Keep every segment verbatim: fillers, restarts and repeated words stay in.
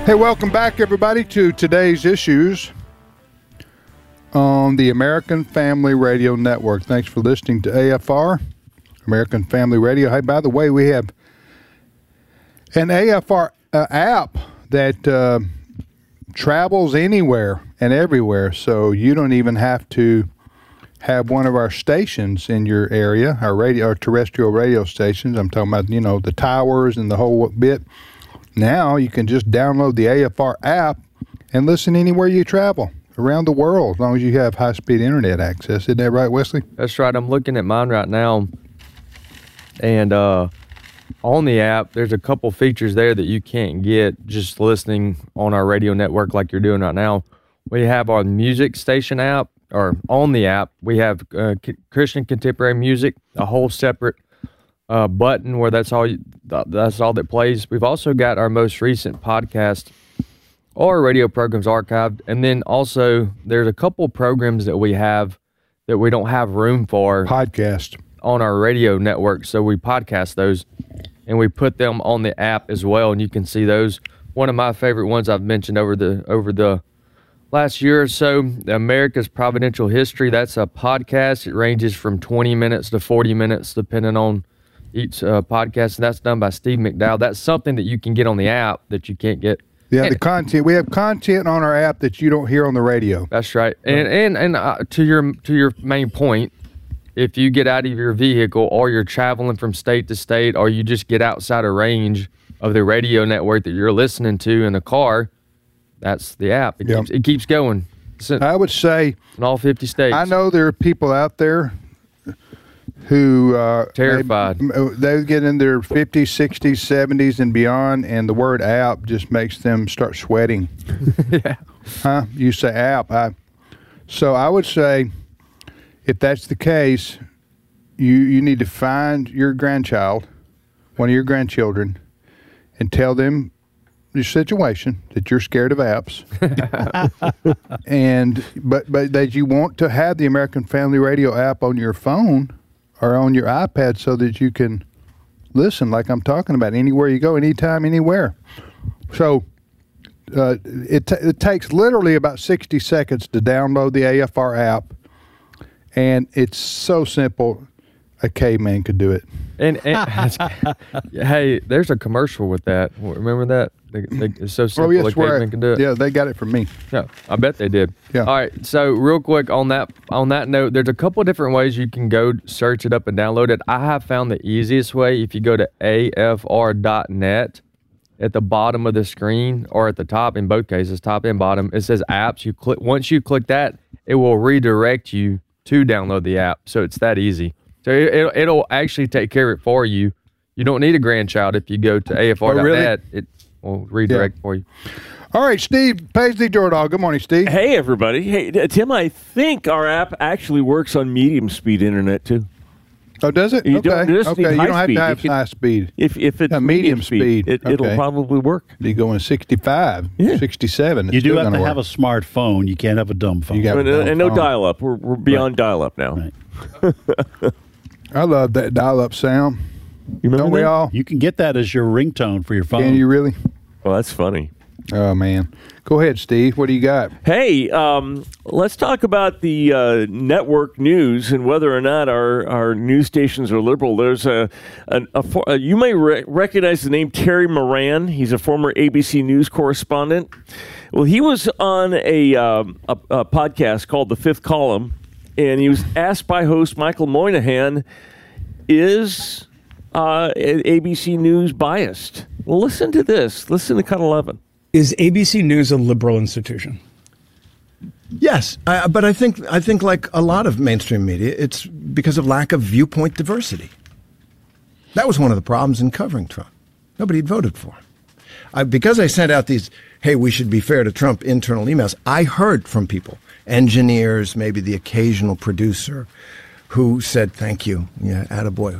Hey, welcome back, everybody, to today's issues on the American Family Radio Network. Thanks for listening to A F R, American Family Radio. Hey, by the way, we have an A F R uh, app that uh, travels anywhere and everywhere, so you don't even have to have one of our stations in your area, our radio, our terrestrial radio stations. I'm talking about, you know, the towers and the whole bit. Now you can just download the A F R app and listen anywhere you travel around the world, as long as you have high-speed internet access. Isn't that right, Wesley? That's right. I'm looking at mine right now, and uh, on the app, there's a couple features there that you can't get just listening on our radio network like you're doing right now. We have our music station app, or on the app, we have uh, Christian contemporary music, a whole separate uh, button where that's all you, that's all that plays. We've also got our most recent podcast or radio programs archived, and then also there's a couple programs that we have that we don't have room for podcast on our radio network, so we podcast those and we put them on the app as well, and you can see those. One of my favorite ones I've mentioned over the over the last year or so, America's Providential History. That's a podcast. It ranges from twenty minutes to forty minutes, depending on each uh, podcast, and that's done by Steve McDowell. That's something that you can get on the app that you can't get. Yeah, and, the content. We have content on our app that you don't hear on the radio. That's right. And and and uh, to your to your main point, if you get out of your vehicle or you're traveling from state to state, or you just get outside of range of the radio network that you're listening to in the car, that's the app. It, yep. keeps, it keeps going. In, I would say in all fifty states. I know there are people out there who uh, terrified. They, they get in their fifties, sixties, seventies, and beyond, and the word app just makes them start sweating. Yeah. Huh? You say app. I, so I would say, if that's the case, you, you need to find your grandchild, one of your grandchildren, and tell them your situation, that you're scared of apps, and but but that you want to have the American Family Radio app on your phone or on your iPad so that you can listen, like I'm talking about, anywhere you go, anytime, anywhere. So uh, it t- it takes literally about sixty seconds to download the A F R app, and it's so simple. A caveman could do it. And, and hey, there's a commercial with that. Remember that? They, they, it's so simple. Oh, yes, a caveman can do it. Yeah, they got it from me. Yeah, I bet they did. Yeah. All right. So real quick on that on that note, there's a couple of different ways you can go search it up and download it. I have found the easiest way if you go to A F R dot net. At the bottom of the screen, or at the top, in both cases, top and bottom, it says apps. You click once you click that, it will redirect you to download the app. So it's that easy. So it, it'll actually take care of it for you. You don't need a grandchild if you go to A F R dot net. Oh, really? It will redirect yeah. for you. All right, Steve Paisley Jordahl. Good morning, Steve. Hey, everybody. Hey, Tim, I think our app actually works on medium-speed internet, too. Oh, does it? You okay. don't, just okay. need You high don't have speed. to have can, high speed. If, if it's yeah, medium, medium speed, speed it, okay. it'll probably work. You go in sixty-five, yeah. sixty-seven. You do have to work. have a smartphone. You can't have a dumb phone. You got and, a dumb and no phone. dial-up. We're, we're beyond right. dial-up now. Right. I love that dial-up sound. You remember Don't that? we all? You can get that as your ringtone for your phone. Can you really? Well, that's funny. Oh, man. Go ahead, Steve. What do you got? Hey, um, let's talk about the uh, network news and whether or not our, our news stations are liberal. There's a, a, a, a you may re- recognize the name Terry Moran. He's a former A B C News correspondent. Well, he was on a, um, a, a podcast called The Fifth Column, and he was asked by host Michael Moynihan, is uh, A B C News biased? Well, listen to this. Listen to Cut eleven. Is A B C News a liberal institution? Yes, uh, but I think I think like a lot of mainstream media, it's because of lack of viewpoint diversity. That was one of the problems in covering Trump. Nobody had voted for him. I, because I sent out these, hey, we should be fair to Trump internal emails, I heard from people, engineers, maybe the occasional producer, who said, thank you, yeah, attaboy.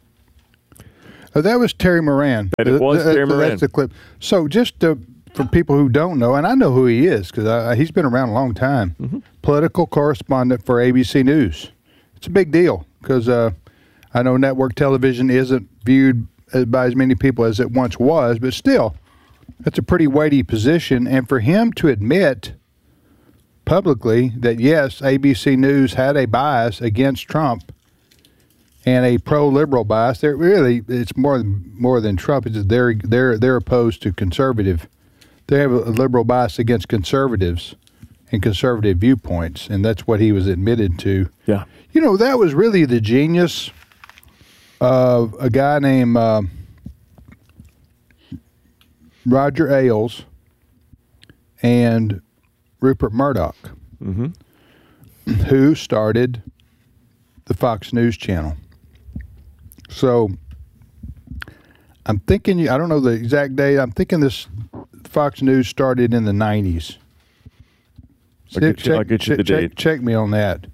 Oh, that was Terry Moran. That it was that, Terry Moran. That's the clip. So just to... For people who don't know, and I know who he is because he's been around a long time, mm-hmm. political correspondent for A B C News. It's a big deal because uh, I know network television isn't viewed by as many people as it once was, but still, That's a pretty weighty position. And for him to admit publicly that, yes, A B C News had a bias against Trump and a pro-liberal bias, they're really, it's more than, more than Trump. It's they're, they're, they're opposed to conservative. They have a liberal bias against conservatives and conservative viewpoints, and that's what he was admitted to. Yeah. You know, that was really the genius of a guy named uh, Roger Ailes and Rupert Murdoch, Mm-hmm. who started the Fox News channel. So I'm thinking, I don't know the exact date, I'm thinking this Fox News started in the nineties. I'll get you- I'll get you the check, date. check me on that.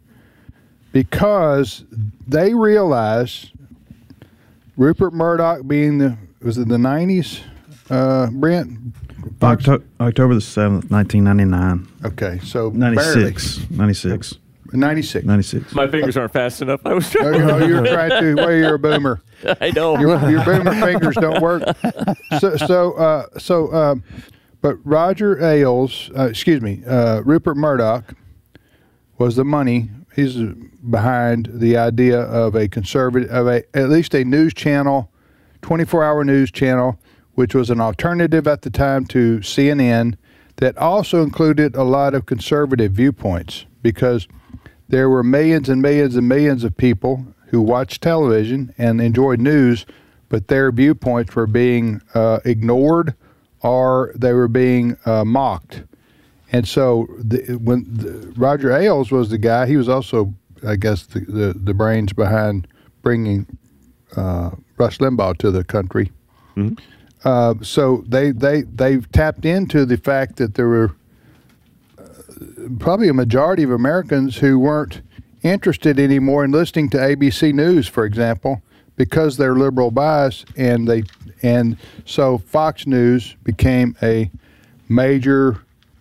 Because they realized Rupert Murdoch being the, was it the nineties, uh, Brent? Fox- Octo- October the seventh, nineteen ninety-nine. Okay, so ninety-six. ninety-six. barely. ninety-six. ninety-six. My fingers aren't fast enough. I was Oh, trying. you- oh, you're trying to, well, you're a boomer. I know. Your, your boomer fingers don't work. So, so, uh, so, um, but Roger Ailes, uh, excuse me, uh, Rupert Murdoch was the money. He's behind the idea of a conservative, of a at least a news channel, twenty-four hour news channel, which was an alternative at the time to C N N, that also included a lot of conservative viewpoints, because there were millions and millions and millions of people who watched television and enjoyed news, but their viewpoints were being uh, ignored or they were being uh, mocked. And so the, when the, Roger Ailes was the guy, he was also, I guess, the, the, the brains behind bringing uh, Rush Limbaugh to the country. Mm-hmm. Uh, so they, they, they've tapped into the fact that there were uh, probably a majority of Americans who weren't interested anymore in listening to A B C News, for example, because they're liberal bias, and they and so Fox News became a major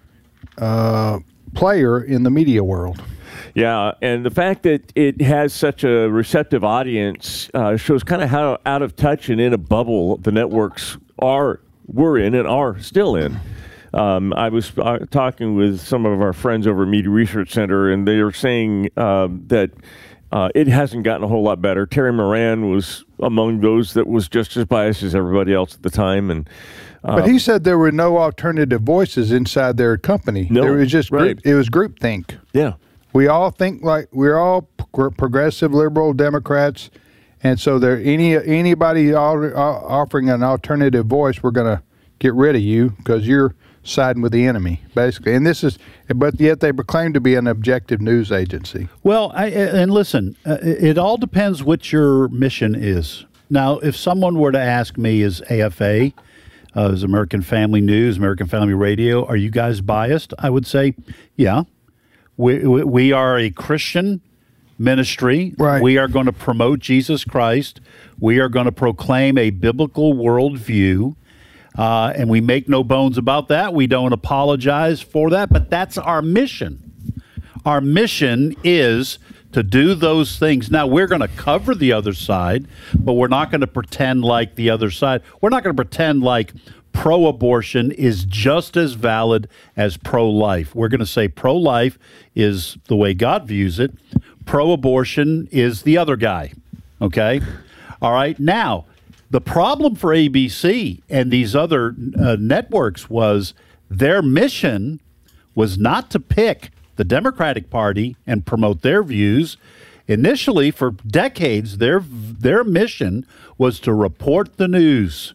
uh, player in the media world. Yeah, and the fact that it has such a receptive audience uh, shows kind of how out of touch and in a bubble the networks are, were in and are still in. Um, I was uh, talking with some of our friends over at Media Research Center, and they were saying um, that uh, it hasn't gotten a whole lot better. Terry Moran was among those that was just as biased as everybody else at the time, and uh, But he said there were no alternative voices inside their company. No, there was just right. group, it was groupthink. yeah. We all think like we're all pro- progressive, liberal Democrats, and so there any anybody al- offering an alternative voice, we're going to get rid of you because you're siding with the enemy, basically. And this is, but yet they proclaim to be an objective news agency. Well, I, and listen, uh, it all depends what your mission is. Now, if someone were to ask me, is A F A, uh, is American Family News, American Family Radio, are you guys biased? I would say, yeah. We, we, we are a Christian ministry. Right. We are going to promote Jesus Christ. We are going to proclaim a biblical worldview. Uh, and we make no bones about that. We don't apologize for that, but that's our mission. Our mission is to do those things. Now, we're going to cover the other side, but we're not going to pretend like the other side. We're not going to pretend like pro-abortion is just as valid as pro-life. We're going to say pro-life is the way God views it. Pro-abortion is the other guy, okay? All right, now, the problem for A B C and these other uh, networks was their mission was not to pick the Democratic Party and promote their views. Initially, for decades, their their mission was to report the news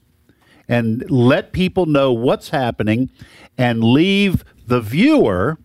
and let people know what's happening and leave the viewer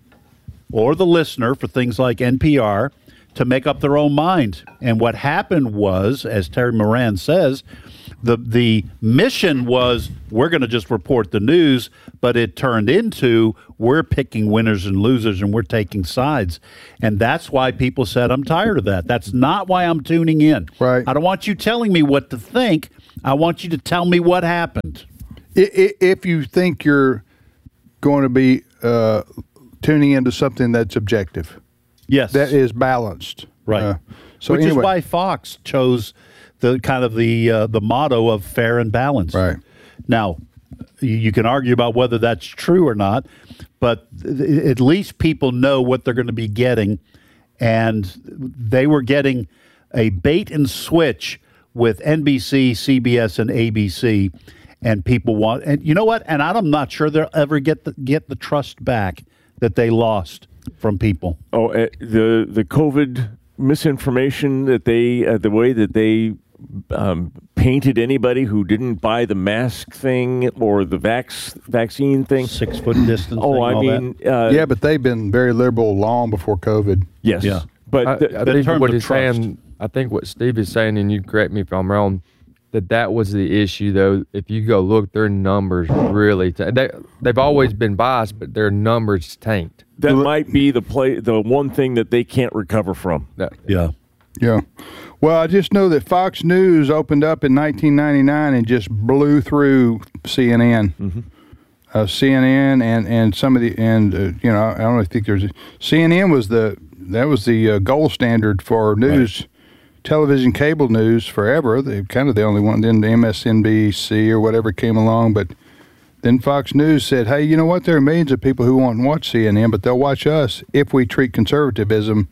or the listener, for things like N P R, to make up their own mind. And what happened was, as Terry Moran says, the the mission was we're going to just report the news, but it turned into we're picking winners and losers and we're taking sides. And that's why people said, I'm tired of that. That's not why I'm tuning in. Right. I don't want you telling me what to think. I want you to tell me what happened. I- I- If you think you're going to be uh, tuning into something that's objective, Yes. that is balanced. Right. Uh, so Which anyway, is why Fox chose the kind of the uh, the motto of fair and balanced. Right. Now, You, you can argue about whether that's true or not, but th- at least people know what they're going to be getting. And they were getting a bait and switch with N B C, C B S, and A B C. And people want, and you know what? And I'm not sure they'll ever get the, get the trust back that they lost from people. Oh, uh, the the COVID misinformation that they, uh, the way that they um, painted anybody who didn't buy the mask thing or the vax vaccine thing. Six foot distance. Oh, I mean, uh, yeah, but they've been very liberal long before COVID. yes, Yeah. but I, the, I in think terms what of he's trust. saying, I think what Steve is saying, and you correct me if I'm wrong, that that was the issue, though. If you go look, their numbers really, t- they, they've always been biased, but their numbers tanked. that might be the play, the one thing that they can't recover from. That, Yeah. Yeah. Well, I just know that Fox News opened up in nineteen ninety-nine and just blew through C N N. Mm-hmm. Uh, C N N and, and some of the, and, uh, you know, I don't really think there's, a, C N N was the, that was the uh, gold standard for news, right. Television, cable news forever. They kind of the only one. Then the M S N B C or whatever came along. But then Fox News said, hey, you know what? There are millions of people who won't watch C N N, but they'll watch us if we treat conservatism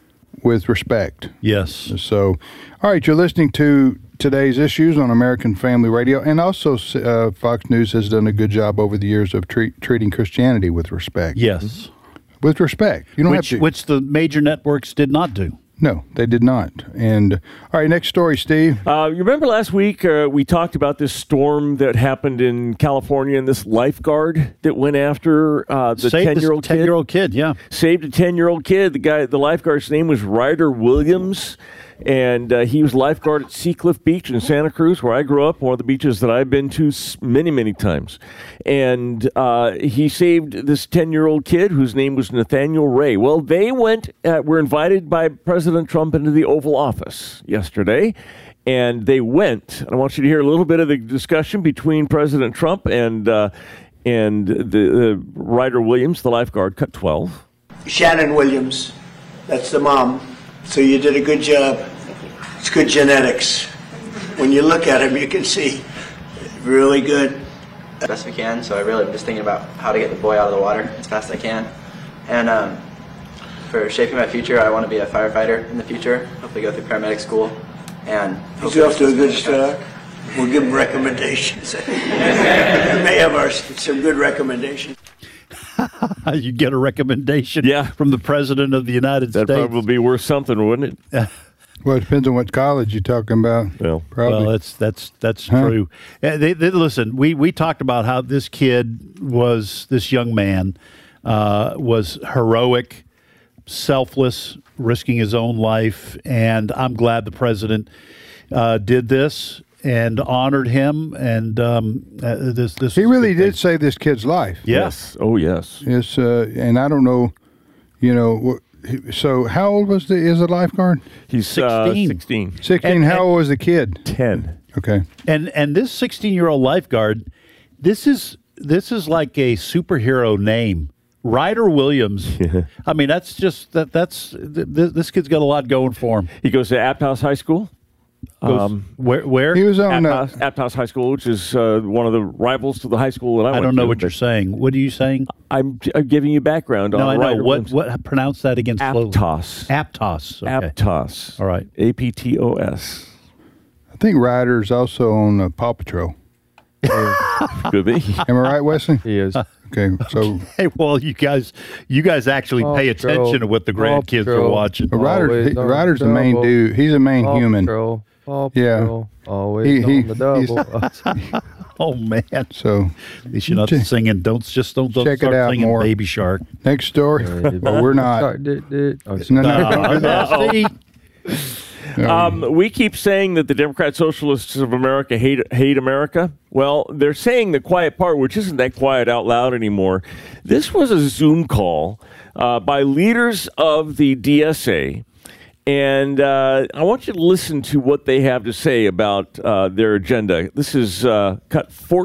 with respect. Yes. So, all right, you're listening to today's issues on American Family Radio, and also uh, Fox News has done a good job over the years of treat, treating Christianity with respect. Yes. With respect. You don't which, have to. Which the major networks did not do. No, they did not. And all right, next story, Steve. Uh, you remember last week uh, we talked about this storm that happened in California and this lifeguard that went after uh, the ten-year-old kid? ten-year-old kid, yeah. Saved a ten-year-old kid. The guy, the lifeguard's name was Ryder Williams, and uh, he was lifeguard at Seacliff Beach in Santa Cruz, where I grew up, one of the beaches that I've been to many, many times. And uh, he saved this ten-year-old kid whose name was Nathaniel Ray. Well, they went, uh, were invited by President Trump into the Oval Office yesterday, and they went. I want you to hear a little bit of the discussion between President Trump and uh, and the uh, Ryder Williams, the lifeguard, cut twelve. Shannon Williams, that's the mom. So you did a good job. It's good genetics. When you look at him, you can see really good. As best we can, so I really am just thinking about how to get the boy out of the water as fast as I can. And um, for shaping my future, I want to be a firefighter in the future, hopefully go through paramedic school. And he's off to a good start. We'll give him recommendations. We may have our, some good recommendations. You get a recommendation yeah. from the President of the United That'd States. That'd probably be worth something, wouldn't it? Well, it depends on what college you're talking about. Well, probably. Well, that's that's that's huh? true. Uh, they, they, listen, we, we talked about how this kid was, this young man uh, was heroic, selfless, risking his own life, and I'm glad the president uh, did this and honored him. And um, uh, this this he really did save this kid's life. Yes. yes. Oh, yes. Yes, uh, and I don't know, you know. So, how old was the is the lifeguard? He's sixteen. Uh, sixteen. Sixteen. And- how and- old was the kid? Ten. Okay. And and this sixteen-year-old lifeguard, this is this is like a superhero name. Ryder Williams. I mean, that's just that. That's th- this kid's got a lot going for him. He goes to Apt House High School. Goes- Um, where? Where? He was on. Apt Uh, House, Apt House High School, which is uh, one of the rivals to the high school that I, I went don't know to, what you're but saying. What are you saying? I'm, I'm giving you background No, on I know. Ryder What? Williams. What? Pronounce that again slowly. Aptos. Aptos. Okay. Aptos. All right. A P T O S. I think Ryder's also on uh, Paw Patrol. Could be. Am I right, Wesley? he is. Okay, so Hey, well, you guys, you guys actually Paw pay Patrol. attention to what the Paw grandkids are Patrol. watching. uh, Ryder, Always he, on Ryder's the main double. dude. He's a main Paw human. Patrol. Paw Yeah. Patrol. Always He- he- on the double. Oh man, So, you should not be singing. Don't just don't, don't Check it start out singing more. Baby Shark. next story. but we're not. Sorry, did- did- oh, No, no, Uh, no, no. see? Um, we keep saying that the Democrat Socialists of America hate hate America. Well, they're saying the quiet part, which isn't that quiet out loud anymore. This was a Zoom call uh, by leaders of the D S A. And uh, I want you to listen to what they have to say about uh, their agenda. This is uh, cut fourteen.